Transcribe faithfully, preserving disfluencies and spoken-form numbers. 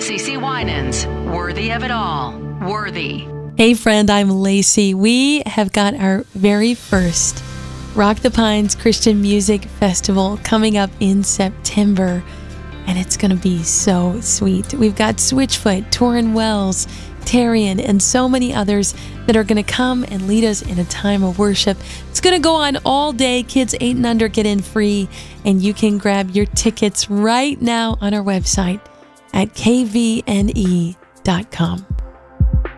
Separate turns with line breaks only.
CeCe Winans, worthy of it all. Worthy.
Hey friend, I'm Lacey. We have got our very first Rock the Pines Christian Music Festival coming up in September, and it's going to be so sweet. We've got Switchfoot, Torrin Wells, Tarian, and so many others that are going to come and lead us in a time of worship. It's going to go on all day. Kids eight and under get in free, and you can grab your tickets right now on our website at k v n e dot com.